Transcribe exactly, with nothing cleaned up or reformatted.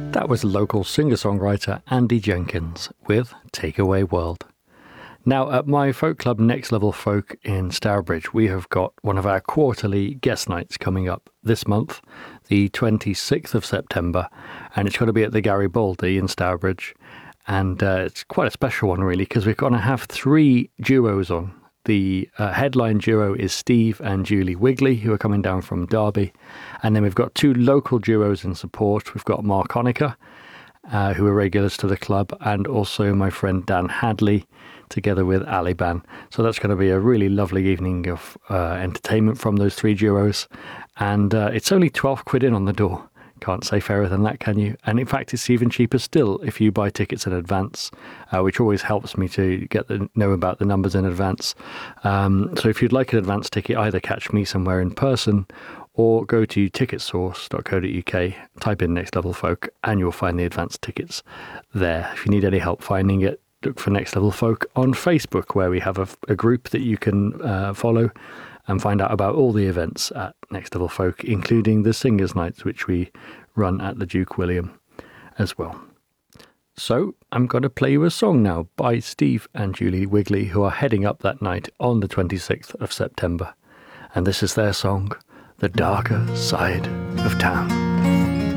That was local singer-songwriter Andy Jenkins with Takeaway World. Now, at my folk club Next Level Folk in Stourbridge, we have got one of our quarterly guest nights coming up this month, the twenty-sixth of September, and it's going to be at the Garibaldi in Stourbridge. And uh, it's quite a special one, really, because we're going to have three duos on. The uh, headline duo is Steve and Julie Wigley, who are coming down from Derby. And then we've got two local duos in support. We've got Mark Honecker, uh, who are regulars to the club, and also my friend Dan Hadley, together with Aliban. So that's going to be a really lovely evening of uh, entertainment from those three duos. And uh, it's only twelve quid in on the door. Can't say fairer than that, can you? And in fact, it's even cheaper still if you buy tickets in advance, uh, which always helps me to get the know about the numbers in advance. Um, so if you'd like an advance ticket, either catch me somewhere in person or go to ticket source dot co dot uk, type in Next Level Folk, and you'll find the advance tickets there. If you need any help finding it, look for Next Level Folk on Facebook, where we have a, a group that you can uh, follow and find out about all the events at Next Level Folk, including the Singers' Nights, which we run at the Duke William as well. So I'm going to play you a song now by Steve and Julie Wigley, who are heading up that night on the twenty-sixth of September. And this is their song, The Darker Side of Town.